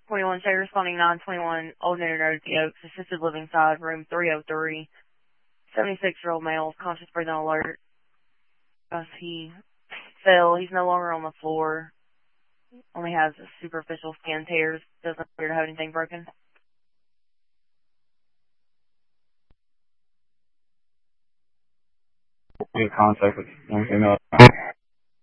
21, say responding 921, Old Newton Road, The Oaks, assisted living side, room 303. 76-year-old male, conscious breathing alert. He fell. He's no longer on the floor. Only has superficial skin tears. Doesn't appear to have anything broken. Be in contact with one female.